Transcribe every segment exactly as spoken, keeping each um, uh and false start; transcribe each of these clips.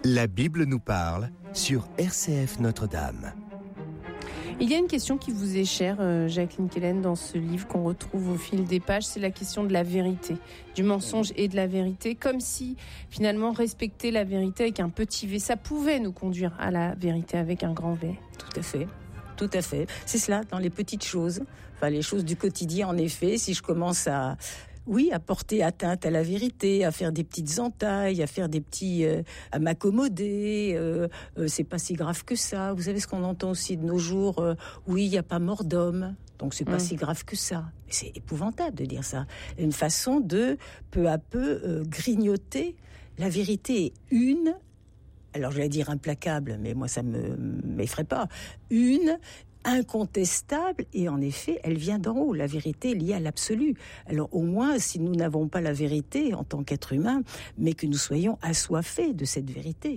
La Bible nous parle sur R C F Notre-Dame. Il y a une question qui vous est chère, euh, Jacqueline Kellen, dans ce livre qu'on retrouve au fil des pages, c'est la question de la vérité, du mensonge et de la vérité, comme si finalement respecter la vérité avec un petit V, ça pouvait nous conduire à la vérité avec un grand V. Tout à fait. Tout à fait. C'est cela, dans les petites choses, enfin les choses du quotidien en effet, si je commence à... Oui, à porter atteinte à la vérité, à faire des petites entailles, à faire des petits, euh, à m'accommoder. Euh, euh, c'est pas si grave que ça. Vous savez ce qu'on entend aussi de nos jours. Euh, oui, il y a pas mort d'homme, donc c'est pas mmh. si grave que ça. Mais c'est épouvantable de dire ça. Une façon de peu à peu euh, grignoter la vérité. Une, alors je vais dire implacable, mais moi ça me m'effraie pas. Une incontestable, et en effet, elle vient d'en haut. La vérité est liée à l'absolu. Alors au moins, si nous n'avons pas la vérité en tant qu'être humain, mais que nous soyons assoiffés de cette vérité.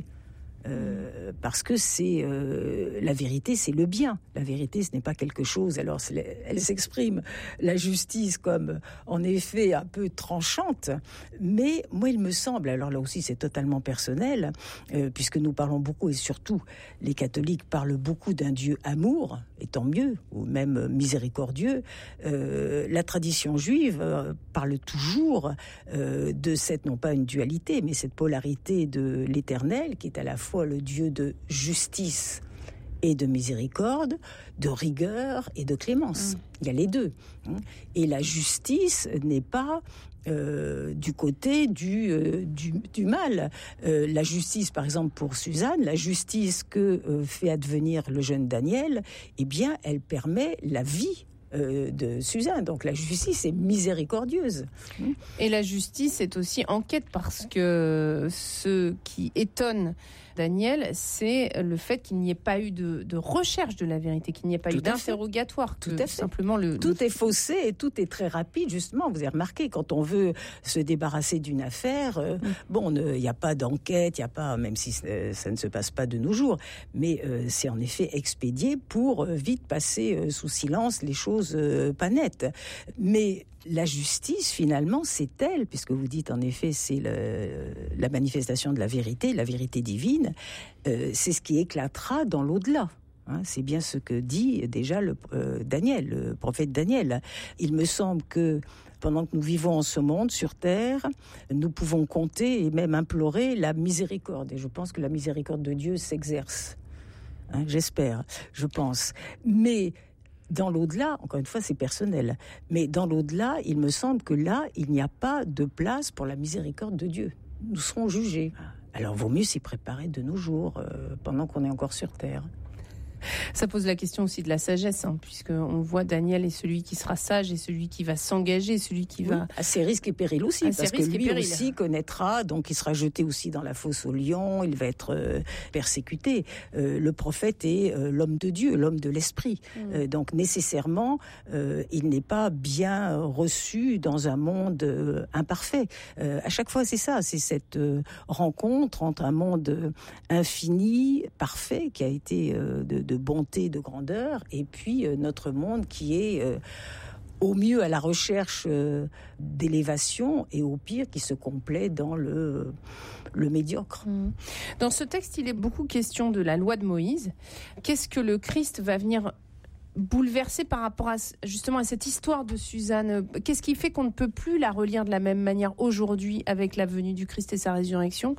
Euh, parce que c'est euh, la vérité, c'est le bien. La vérité, ce n'est pas quelque chose. Alors, elle s'exprime la justice comme, en effet, un peu tranchante. Mais moi, il me semble, alors là aussi, c'est totalement personnel, euh, puisque nous parlons beaucoup et surtout, les catholiques parlent beaucoup d'un Dieu amour, et tant mieux, ou même miséricordieux. Euh, la tradition juive euh, parle toujours euh, de cette, non pas une dualité, mais cette polarité de l'Éternel qui est à la fois le Dieu de justice et de miséricorde, de rigueur et de clémence. Mmh. Il y a les deux. Et la justice n'est pas euh, du côté du, euh, du, du mal. Euh, la justice, par exemple, pour Suzanne, la justice que euh, fait advenir le jeune Daniel, eh bien, elle permet la vie Euh, de Suzanne. Donc la justice est miséricordieuse. Et la justice est aussi enquête, parce que ce qui étonne Daniel, c'est le fait qu'il n'y ait pas eu de, de recherche de la vérité, qu'il n'y ait pas tout eu d'interrogatoire. Tout à fait. Simplement le, tout le... est faussé et tout est très rapide, justement. Vous avez remarqué, quand on veut se débarrasser d'une affaire, euh, mm. bon, il n'y a pas d'enquête, il n'y a pas, même si euh, ça ne se passe pas de nos jours, mais euh, c'est en effet expédié pour euh, vite passer euh, sous silence les choses Euh, pas nette. Mais la justice, finalement, c'est elle, puisque vous dites en effet, c'est le, la manifestation de la vérité, la vérité divine, euh, c'est ce qui éclatera dans l'au-delà. Hein, c'est bien ce que dit déjà le, euh, Daniel, le prophète Daniel. Il me semble que pendant que nous vivons en ce monde, sur terre, nous pouvons compter et même implorer la miséricorde. Et je pense que la miséricorde de Dieu s'exerce. Hein, j'espère, je pense. Mais dans l'au-delà, encore une fois, c'est personnel, mais dans l'au-delà, il me semble que là, il n'y a pas de place pour la miséricorde de Dieu. Nous serons jugés. Alors, vaut mieux s'y préparer de nos jours, euh, pendant qu'on est encore sur terre. Ça pose la question aussi de la sagesse, hein, puisqu'on voit Daniel est celui qui sera sage et celui qui va s'engager, celui qui oui, va... à ses risques et périls aussi, à parce que lui aussi connaîtra, donc il sera jeté aussi dans la fosse aux lions, il va être euh, persécuté. Euh, le prophète est euh, l'homme de Dieu, l'homme de l'esprit. Mmh. Euh, donc nécessairement, euh, il n'est pas bien reçu dans un monde euh, imparfait. Euh, à chaque fois, c'est ça, c'est cette euh, rencontre entre un monde infini, parfait, qui a été euh, de de bonté, de grandeur, et puis euh, notre monde qui est euh, au mieux à la recherche euh, d'élévation et au pire qui se complaît dans le, le médiocre. Dans ce texte, il est beaucoup question de la loi de Moïse. Qu'est-ce que le Christ va venir bouleverser par rapport à, justement à cette histoire de Suzanne? Qu'est-ce qui fait qu'on ne peut plus la relire de la même manière aujourd'hui avec la venue du Christ et sa résurrection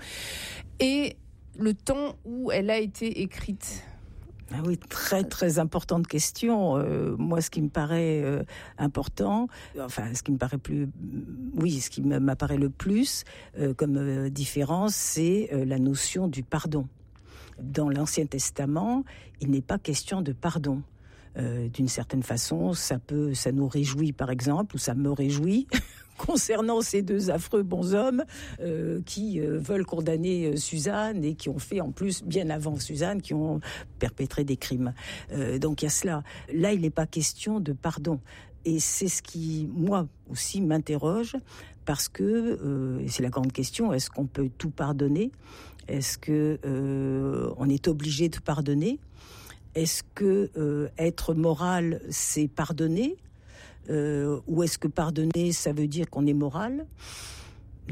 et le temps où elle a été écrite? Ah oui, très très importante question. Euh, moi, ce qui me paraît euh, important, enfin, ce qui me paraît plus, oui, ce qui m'apparaît le plus euh, comme euh, différence, c'est euh, la notion du pardon. Dans l'Ancien Testament, il n'est pas question de pardon. Euh, d'une certaine façon, ça peut, ça nous réjouit, par exemple, ou ça me réjouit. Concernant ces deux affreux bonshommes euh, qui euh, veulent condamner euh, Suzanne et qui ont fait en plus, bien avant Suzanne, qui ont perpétré des crimes. Euh, donc il y a cela. Là, il n'est pas question de pardon. Et c'est ce qui, moi aussi, m'interroge, parce que, euh, c'est la grande question, est-ce qu'on peut tout pardonner ? Est-ce que euh, on est obligé de pardonner ? Est-ce que euh, être moral, c'est pardonner ? Euh, ou est-ce que pardonner, ça veut dire qu'on est moral ? Non,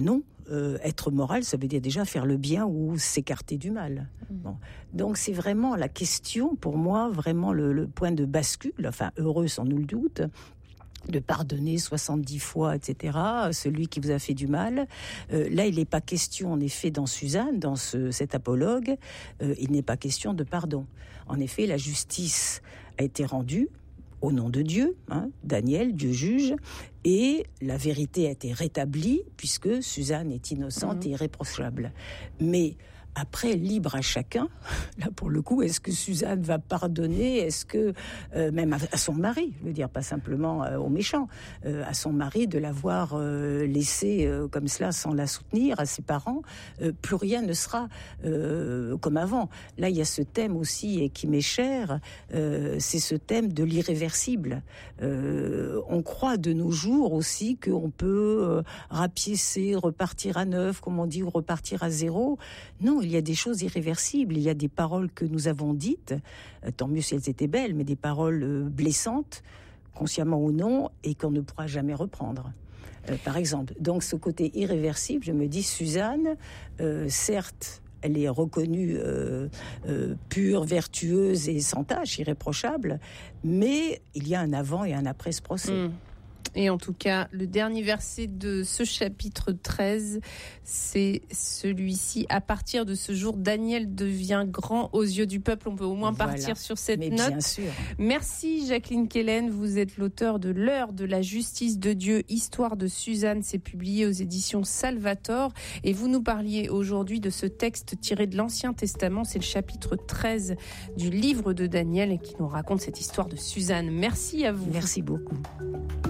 euh, être moral, ça veut dire déjà faire le bien ou s'écarter du mal. Mmh. Bon. Donc c'est vraiment la question, pour moi, vraiment le, le point de bascule, enfin heureux sans nul doute, de pardonner soixante-dix fois, et cetera, celui qui vous a fait du mal. Euh, là, il n'est pas question, en effet, dans Suzanne, dans ce, cet apologue, euh, il n'est pas question de pardon. En effet, la justice a été rendue au nom de Dieu, hein, Daniel, Dieu juge, et la vérité a été rétablie, puisque Suzanne est innocente mmh. et irréprochable. Mais après, libre à chacun, là pour le coup, est-ce que Suzanne va pardonner, est-ce que, euh, même à, à son mari, je veux dire, pas simplement euh, au méchant, euh, à son mari de l'avoir euh, laissée euh, comme cela sans la soutenir, à ses parents, euh, plus rien ne sera euh, comme avant. Là, il y a ce thème aussi, et qui m'est cher, euh, c'est ce thème de l'irréversible. Euh, on croit de nos jours aussi qu'on peut euh, rapiécer, repartir à neuf, comme on dit, ou repartir à zéro. Non, il y a des choses irréversibles, il y a des paroles que nous avons dites, euh, tant mieux si elles étaient belles, mais des paroles euh, blessantes, consciemment ou non, et qu'on ne pourra jamais reprendre. Euh, par exemple, donc ce côté irréversible, je me dis, Suzanne, euh, certes, elle est reconnue euh, euh, pure, vertueuse et sans tache, irréprochable, mais il y a un avant et un après ce procès. Mmh. Et en tout cas, le dernier verset de ce chapitre treize, c'est celui-ci. À partir de ce jour, Daniel devient grand aux yeux du peuple. On peut au moins voilà. partir sur cette Mais note. Bien sûr. Merci Jacqueline Kellen. Vous êtes l'auteur de L'heure de la justice de Dieu, histoire de Suzanne. C'est publié aux éditions Salvator. Et vous nous parliez aujourd'hui de ce texte tiré de l'Ancien Testament. C'est le chapitre treize du livre de Daniel qui nous raconte cette histoire de Suzanne. Merci à vous. Merci beaucoup.